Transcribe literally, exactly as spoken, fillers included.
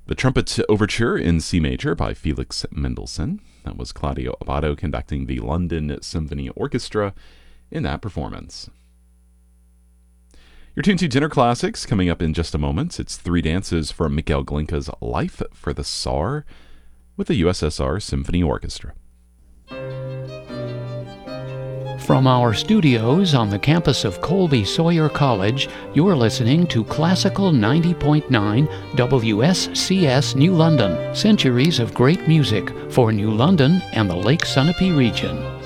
The Trumpet Overture in C major by Felix Mendelssohn. That was Claudio Abbado conducting the London Symphony Orchestra in that performance. You're tuned to Dinner Classics. Coming up in just a moment, it's three dances from Mikhail Glinka's Life for the Tsar with the U S S R Symphony Orchestra. From our studios on the campus of Colby Sawyer College, you're listening to Classical ninety point nine W S C S New London. Centuries of great music for New London and the Lake Sunapee region.